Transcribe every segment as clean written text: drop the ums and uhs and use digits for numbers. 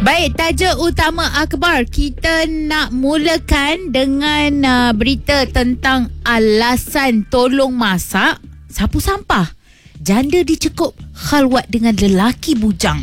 Baik, tajuk utama akhbar kita nak mulakan dengan berita tentang alasan tolong masak sapu sampah. Janda dicekup khalwat dengan lelaki bujang.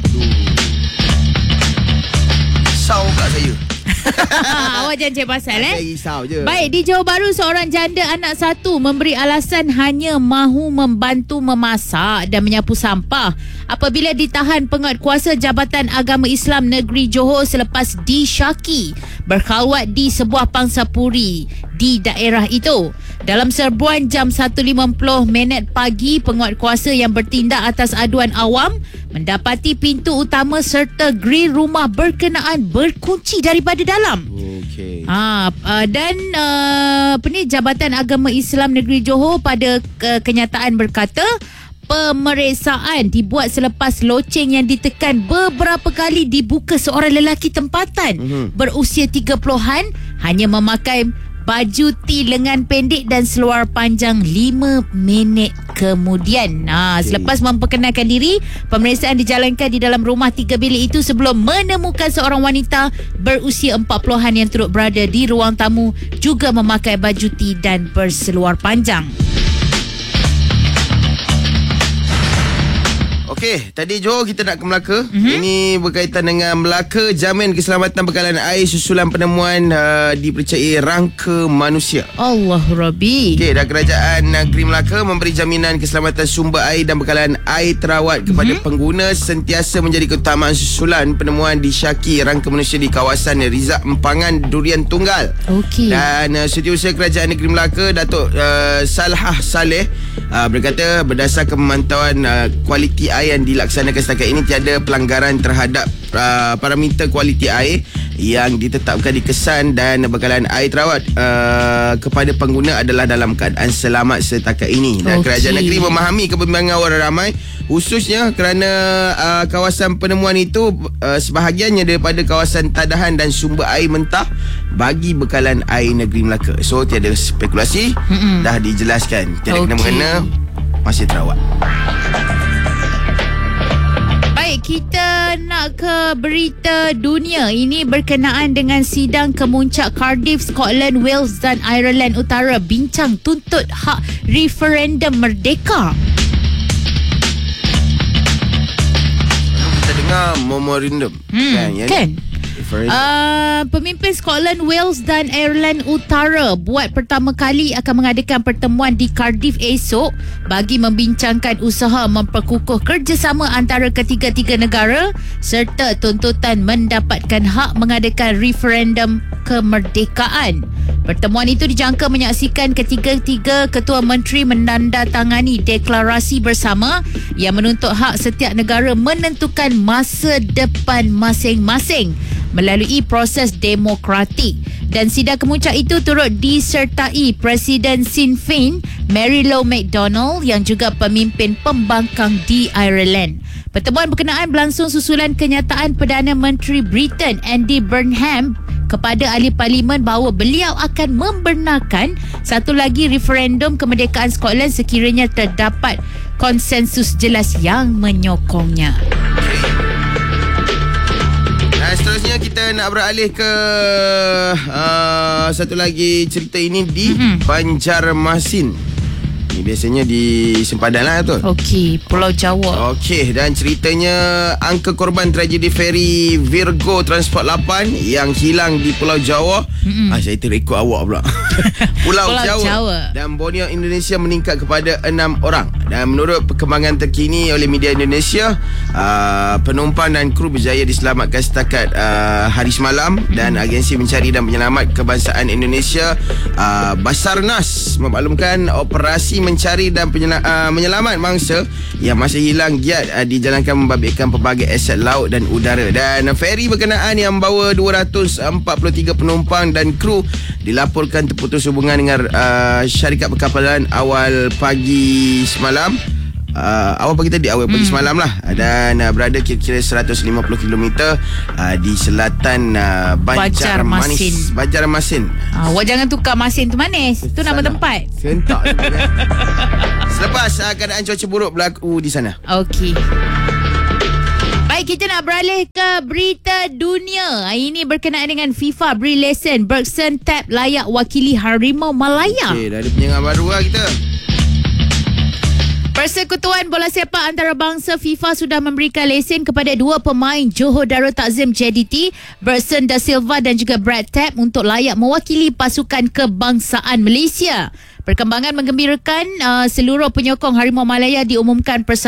Risau kat saya. Awak jangan cek pasal Saya risau je. Baik, di Johor Bahru seorang janda anak satu memberi alasan hanya mahu membantu memasak dan menyapu sampah apabila ditahan penguatkuasa Jabatan Agama Islam Negeri Johor selepas disyaki berkhalwat di sebuah pangsapuri di daerah itu. Dalam serbuan jam 1.50 pagi, penguatkuasa yang bertindak atas aduan awam mendapati pintu utama serta grill rumah berkenaan berkunci daripada dalam. Okey. Dan Jabatan Agama Islam Negeri Johor pada kenyataan berkata pemeriksaan dibuat selepas loceng yang ditekan beberapa kali dibuka seorang lelaki tempatan berusia 30-an hanya memakai baju T lengan pendek dan seluar panjang 5 minit kemudian. Selepas memperkenalkan diri, pemeriksaan dijalankan di dalam rumah 3 bilik itu sebelum menemukan seorang wanita berusia 40-an yang turut berada di ruang tamu juga memakai baju T dan berseluar panjang. Okey, tadi Johor kita nak ke Melaka. Ini berkaitan dengan Melaka, jamin keselamatan bekalan air susulan penemuan dipercayai rangka manusia. Allah Rabbi. Okey, dan Kerajaan Negeri Melaka memberi jaminan keselamatan sumber air dan bekalan air terawat kepada pengguna sentiasa menjadi keutamaan susulan penemuan disyaki rangka manusia di kawasan Rizak Empangan Durian Tunggal. Okey. Dan Setiausaha Kerajaan Negeri Melaka Datuk Salhah Saleh berkata berdasarkan pemantauan kualiti air yang dilaksanakan setakat ini tiada pelanggaran terhadap parameter kualiti air yang ditetapkan di kesan dan bekalan air terawat kepada pengguna adalah dalam keadaan selamat setakat ini. Dan Kerajaan Negeri memahami kebimbangan orang ramai khususnya kerana kawasan penemuan itu sebahagiannya daripada kawasan tadahan dan sumber air mentah bagi bekalan air negeri Melaka. So tiada spekulasi, dah dijelaskan, tiada kena-mengena, masih terawat. Baik, kita nak ke berita dunia. Ini berkenaan dengan sidang kemuncak Cardiff, Scotland, Wales dan Ireland Utara bincang tuntut hak referendum merdeka. Kita dengar memorandum Kan? Pemimpin Scotland, Wales dan Ireland Utara buat pertama kali akan mengadakan pertemuan di Cardiff esok bagi membincangkan usaha memperkukuh kerjasama antara ketiga-tiga negara serta tuntutan mendapatkan hak mengadakan referendum kemerdekaan. Pertemuan itu dijangka menyaksikan ketiga-tiga ketua menteri menandatangani deklarasi bersama yang menuntut hak setiap negara menentukan masa depan masing-masing melalui proses demokratik. Dan sidang kemuncak itu turut disertai Presiden Sinn Féin Mary Lou McDonald yang juga pemimpin pembangkang di Ireland. Pertemuan berkenaan berlangsung susulan kenyataan Perdana Menteri Britain Andy Burnham kepada ahli parlimen bahawa beliau akan membenarkan satu lagi referendum kemerdekaan Scotland sekiranya terdapat konsensus jelas yang menyokongnya. Seterusnya kita nak beralih ke satu lagi cerita ini di Banjarmasin. Ini biasanya di sempadan lah tu. Okey, Pulau Jawa. Okey, dan ceritanya angka korban tragedi feri Virgo Transport 8 yang hilang di Pulau Jawa. Saya terikut awak pula. Pulau Jawa dan Borneo Indonesia meningkat kepada 6 orang. Dan menurut perkembangan terkini oleh media Indonesia, penumpang dan kru berjaya diselamatkan setakat hari semalam. Dan agensi mencari dan penyelamat kebangsaan Indonesia Basarnas memaklumkan operasi mencari dan menyelamat mangsa yang masih hilang giat dijalankan membabitkan pelbagai aset laut dan udara. Dan feri berkenaan yang membawa 243 penumpang dan kru dilaporkan terputus hubungan dengan syarikat perkapalan awal pagi semalam. Awal pagi tadi, awal pagi semalam lah. Dan berada kira-kira 150 km di selatan Banjarmasin. Awak jangan tukar masin tu manis. Tu nama tempat. Sentak. Selepas keadaan cuaca buruk berlaku di sana. Okey. Baik, kita nak beralih ke berita dunia. Ini berkenaan dengan FIFA beri lesen Bergson Tap layak wakili Harimau Malaya. Okey, dah ada penyengat baru lah kita. Persekutuan Bola Sepak Antarabangsa FIFA sudah memberikan lesen kepada 2 pemain Johor Darul Takzim JDT, Bergson Da Silva dan juga Brad Tap untuk layak mewakili pasukan kebangsaan Malaysia. Perkembangan menggembirakan, seluruh penyokong Harimau Malaya diumumkan persatuan